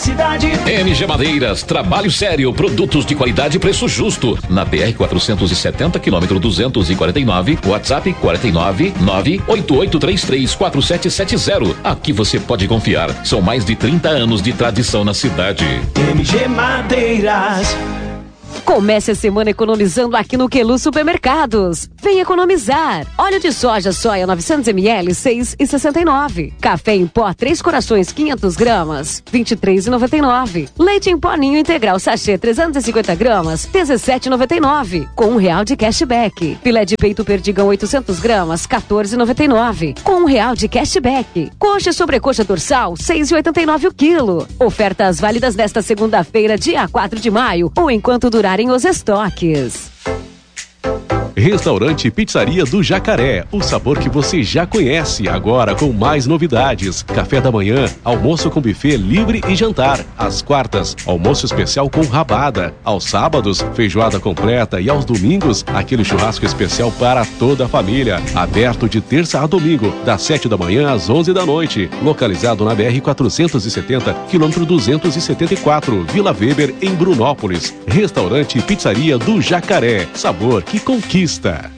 cidade. MG Madeiras, trabalho sério, produtos de qualidade e preço justo. Na BR 470, quilômetro 249, WhatsApp 49 988334770. Aqui você pode confiar. São mais de 30 anos de tradição na cidade. MG Madeiras. Comece a semana economizando aqui no Quelu Supermercados. Vem economizar. Óleo de soja soia 900 ml, 6,69. Café em pó 3 corações 500 gramas, 23,99. Leite em pó ninho integral sachê 350 gramas, 17,99. Com R$1 de cashback. Filé de peito perdigão 800 gramas, 14,99. Com R$1 de cashback. Coxa e sobrecoxa dorsal, 6,89 o quilo. Ofertas válidas nesta segunda-feira, dia 4 de maio, ou enquanto durarem os estoques. Restaurante Pizzaria do Jacaré, o sabor que você já conhece, agora com mais novidades. Café da manhã, almoço com buffet livre e jantar. Às quartas, almoço especial com rabada. Aos sábados, feijoada completa e aos domingos, aquele churrasco especial para toda a família. Aberto de terça a domingo, das 7 da manhã às 11 da noite. Localizado na BR 470, quilômetro 274, Vila Weber, em Brunópolis. Restaurante Pizzaria do Jacaré, sabor que conquista.